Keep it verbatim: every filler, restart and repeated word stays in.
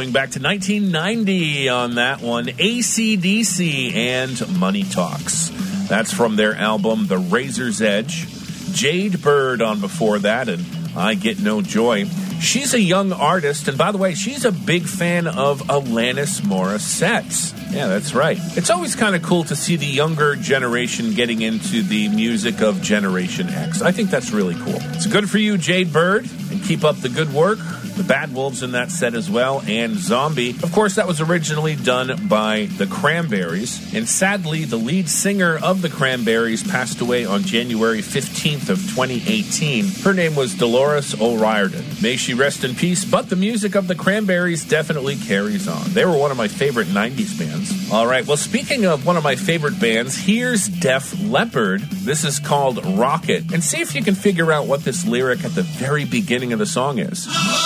going back to nineteen ninety on that one. A C D C and Money Talks. That's from their album, The Razor's Edge. Jade Bird on before that, and I Get No Joy. She's a young artist, and by the way, she's a big fan of Alanis Morissette. Yeah, that's right. It's always kind of cool to see the younger generation getting into the music of Generation X. I think that's really cool. It's good for you, Jade Bird, and keep up the good work. The Bad Wolves in that set as well, and Zombie. Of course, that was originally done by the Cranberries, and sadly, the lead singer of the Cranberries passed away on January fifteenth of twenty eighteen. Her name was Dolores O'Riordan. May she rest in peace, but the music of the Cranberries definitely carries on. They were one of my favorite nineties bands. All right, well, speaking of one of my favorite bands, here's Def Leppard. This is called Rocket, and see if you can figure out what this lyric at the very beginning of the song is.